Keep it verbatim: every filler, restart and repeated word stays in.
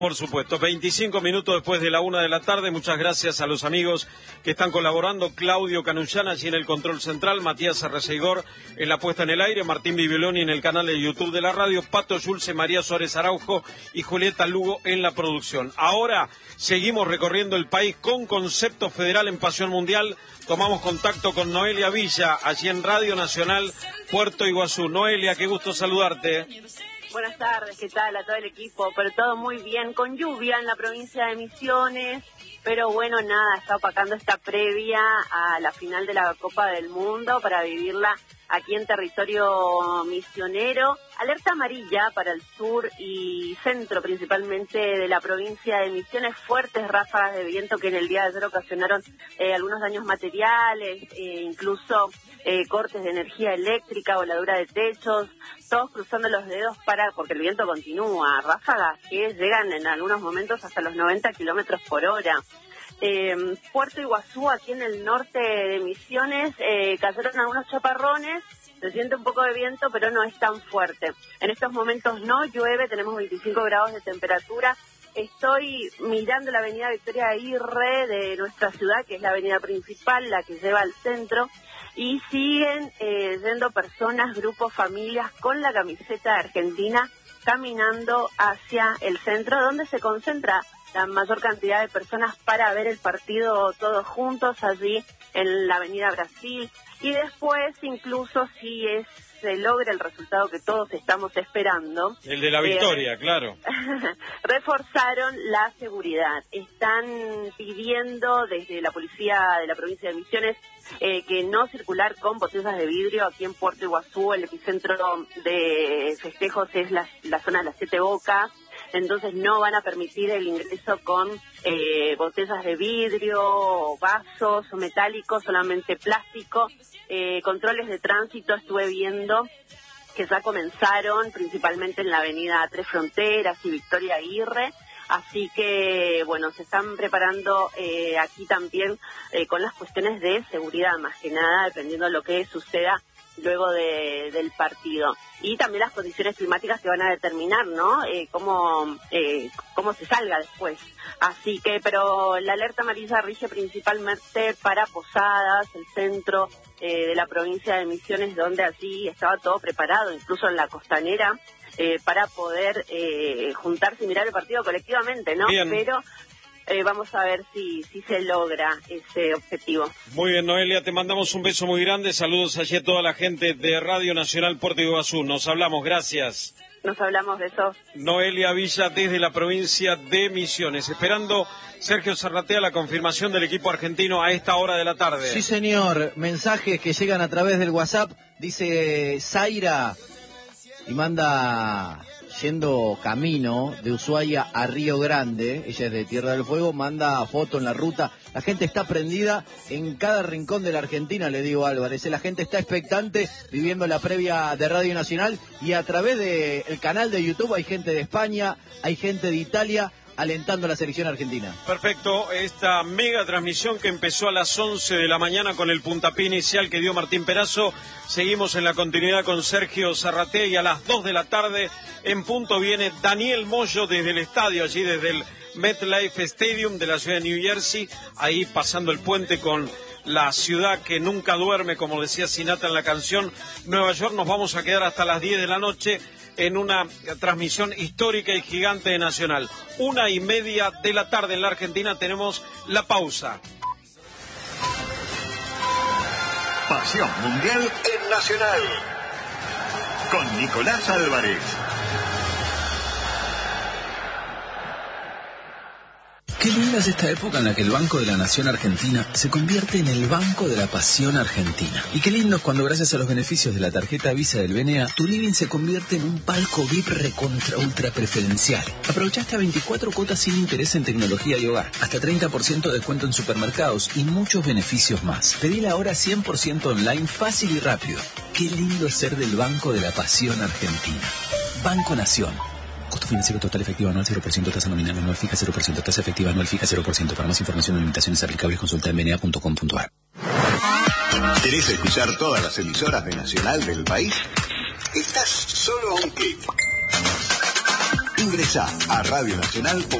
Por supuesto, veinticinco minutos después de la una de la tarde. Muchas gracias a los amigos que están colaborando. Claudio Canullana allí en el control central, Matías Arreceigor en la puesta en el aire, Martín Bibiloni en el canal de YouTube de la radio, Pato Yulce, María Suárez Araujo y Julieta Lugo en la producción. Ahora seguimos recorriendo el país con concepto federal en Pasión Mundial. Tomamos contacto con Noelia Villa, allí en Radio Nacional Puerto Iguazú. Noelia, qué gusto saludarte. Buenas tardes, ¿qué tal a todo el equipo? Pero todo muy bien, con lluvia en la provincia de Misiones, pero bueno, nada, está opacando esta previa a la final de la Copa del Mundo para vivirla aquí en territorio misionero. Alerta amarilla para el sur y centro principalmente de la provincia de Misiones, fuertes ráfagas de viento que en el día de ayer ocasionaron eh, algunos daños materiales, eh, incluso eh, cortes de energía eléctrica, voladura de techos, todos cruzando los dedos para porque el viento continúa, ráfagas que llegan en algunos momentos hasta los noventa kilómetros por hora. Eh, Puerto Iguazú, aquí en el norte de Misiones, eh, cayeron algunos chaparrones, se siente un poco de viento, pero no es tan fuerte. En estos momentos no llueve, tenemos veinticinco grados de temperatura. Estoy mirando la avenida Victoria Aguirre de nuestra ciudad, que es la avenida principal, la que lleva al centro, y siguen eh, yendo personas, grupos, familias con la camiseta argentina caminando hacia el centro, donde se concentra la mayor cantidad de personas para ver el partido todos juntos allí en la avenida Brasil, y después incluso si es, se logra el resultado que todos estamos esperando, el de la victoria, eh, claro, reforzaron la seguridad. Están pidiendo desde la policía de la provincia de Misiones eh, que no circular con botellas de vidrio aquí en Puerto Iguazú. El epicentro de festejos es la, la zona de las Siete Bocas, entonces no van a permitir el ingreso con eh, botellas de vidrio, vasos o metálicos, solamente plástico. Eh, controles de tránsito estuve viendo que ya comenzaron, principalmente en la avenida Tres Fronteras y Victoria Aguirre, así que, bueno, se están preparando eh, aquí también eh, con las cuestiones de seguridad, más que nada, dependiendo de lo que suceda luego de, del partido. Y también las condiciones climáticas que van a determinar, ¿no? Eh, cómo, eh, cómo se salga después. Así que, pero la alerta amarilla rige principalmente para Posadas, el centro eh, de la provincia de Misiones, donde allí estaba todo preparado, incluso en la costanera, eh, para poder eh, juntarse y mirar el partido colectivamente, ¿no? Bien. Pero Eh, vamos a ver si, si se logra ese objetivo. Muy bien, Noelia, te mandamos un beso muy grande. Saludos allí a toda la gente de Radio Nacional Puerto Iguazú. Nos hablamos, gracias. Nos hablamos, besos. Noelia Villa desde la provincia de Misiones. Esperando, Sergio Zarratea, la confirmación del equipo argentino a esta hora de la tarde. Sí, señor. Mensajes que llegan a través del WhatsApp. Dice Zaira y manda... yendo camino de Ushuaia a Río Grande, ella es de Tierra del Fuego, manda foto en la ruta. La gente está prendida en cada rincón de la Argentina, le digo Álvarez. La gente está expectante viviendo la previa de Radio Nacional, y a través del canal de YouTube hay gente de España, hay gente de Italia alentando a la selección argentina. Perfecto, esta mega transmisión que empezó a las once de la mañana con el puntapié inicial que dio Martín Perazo. Seguimos en la continuidad con Sergio Zarratea, y a las dos de la tarde en punto viene Daniel Moyo desde el estadio, allí desde el MetLife Stadium de la ciudad de New Jersey, ahí pasando el puente con la ciudad que nunca duerme, como decía Sinatra en la canción, Nueva York. Nos vamos a quedar hasta las diez de la noche en una transmisión histórica y gigante de Nacional. Una y media de la tarde en la Argentina, tenemos la pausa. Pasión Mundial en Nacional, con Nicolás Álvarez. Qué linda es esta época en la que el Banco de la Nación Argentina se convierte en el Banco de la Pasión Argentina. Y qué lindo es cuando, gracias a los beneficios de la tarjeta Visa del B N A, tu living se convierte en un palco V I P recontra ultra preferencial. Aprovecha hasta veinticuatro cuotas sin interés en tecnología y hogar, hasta treinta por ciento de descuento en supermercados y muchos beneficios más. Pedila ahora cien por ciento online, fácil y rápido. Qué lindo es ser del Banco de la Pasión Argentina. Banco Nación. Costo financiero total efectivo anual cero por ciento, tasa nominal anual fija cero por ciento, tasa efectiva anual fija cero por ciento. Para más información o limitaciones aplicables, consulta en b n a punto com punto a r. ¿Querés escuchar todas las emisoras de Nacional del país? Estás solo a un clic. Ingresa a radionacional